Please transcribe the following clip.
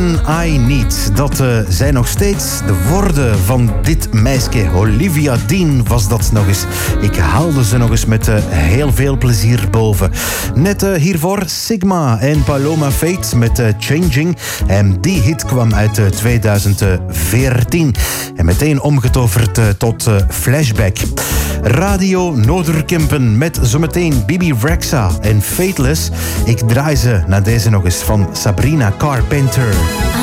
Woman I Need. Dat zijn nog steeds de woorden van dit meisje. Olivia Dean was dat nog eens. Ik haalde ze nog eens met heel veel plezier boven. Net hiervoor Sigma en Paloma Faith met Changing. En die hit kwam uit 2014. En meteen omgetoverd tot Flashback. Radio Noorderkempen met zometeen Bibi Rexha en Fateless. Ik draai ze naar deze nog eens van Sabrina Carpenter.